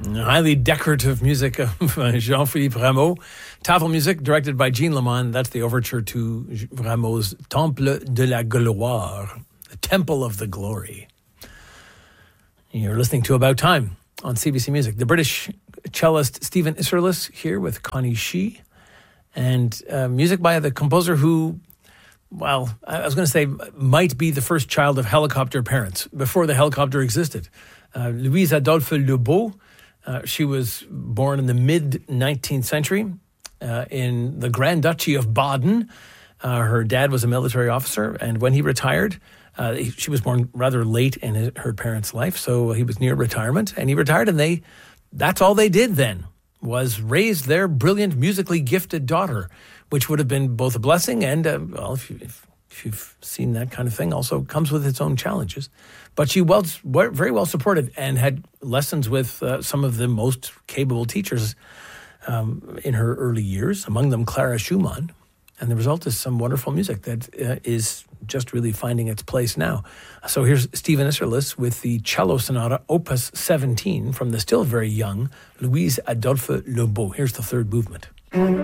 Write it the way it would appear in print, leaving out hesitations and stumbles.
Highly decorative music of Jean-Philippe Rameau. Tafel music directed by Jean Lamont. That's the overture to Rameau's Temple de la Gloire, the Temple of the Glory. You're listening to About Time on CBC Music. The British cellist Stephen Isserlis here with Connie Shee. And music by the composer who, well, I was going to say might be the first child of helicopter parents before the helicopter existed. Louise Adolphe Lebeau. She was born in the mid-19th century in the Grand Duchy of Baden. Her dad was a military officer, and when he retired, she was born rather late in her parents' life, so he was near retirement, and he retired, and that's all they did then, was raise their brilliant, musically gifted daughter, which would have been both a blessing and, if you've seen that kind of thing, also comes with its own challenges. But she was very well supported and had lessons with some of the most capable teachers in her early years, among them Clara Schumann. And the result is some wonderful music that is just really finding its place now. So here's Stephen Isserlis with the Cello Sonata, Opus 17, from the still very young Louise Adolphe Lebeau. Here's the third movement.